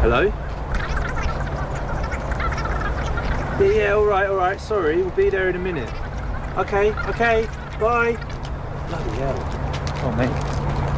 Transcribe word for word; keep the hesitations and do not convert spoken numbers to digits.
Hello? Yeah, yeah, alright, alright, sorry, we'll be there in a minute. Okay, okay, bye. Bloody hell. Oh, mate.